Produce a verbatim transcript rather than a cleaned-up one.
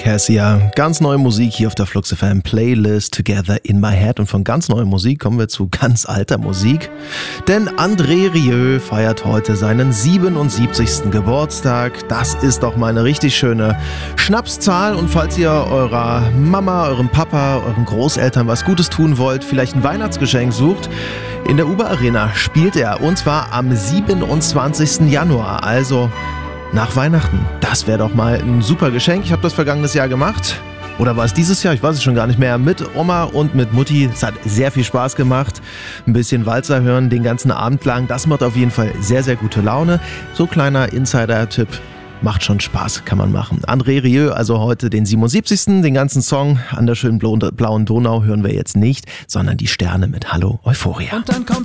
Cassia. Ganz neue Musik hier auf der Flux F M Playlist Together in My Head. Und von ganz neuer Musik kommen wir zu ganz alter Musik. Denn André Rieu feiert heute seinen siebenundsiebzigsten Geburtstag. Das ist doch mal eine richtig schöne Schnapszahl. Und falls ihr eurer Mama, eurem Papa, euren Großeltern was Gutes tun wollt, vielleicht ein Weihnachtsgeschenk sucht, in der Uber Arena spielt er. Und zwar am siebenundzwanzigsten Januar. Also nach Weihnachten. Das wäre doch mal ein super Geschenk. Ich habe das vergangenes Jahr gemacht. Oder war es dieses Jahr? Ich weiß es schon gar nicht mehr. Mit Oma und mit Mutti. Es hat sehr viel Spaß gemacht. Ein bisschen Walzer hören den ganzen Abend lang. Das macht auf jeden Fall sehr, sehr gute Laune. So kleiner Insider-Tipp. Macht schon Spaß, kann man machen. André Rieu, also heute den siebenundsiebzigsten Den ganzen Song an der schönen blauen Donau hören wir jetzt nicht, sondern die Sterne mit Hallo Euphoria. Und dann kommst